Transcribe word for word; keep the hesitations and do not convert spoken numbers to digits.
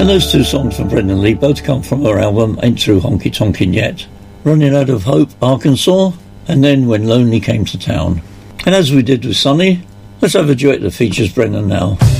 those two songs from Brendan Lee both come from her album Ain't Through Honky Tonkin' Yet, Running Out of Hope, Arkansas, and then When Lonely Came to Town. And as we did with Sonny, let's have a duet that features Brendan now.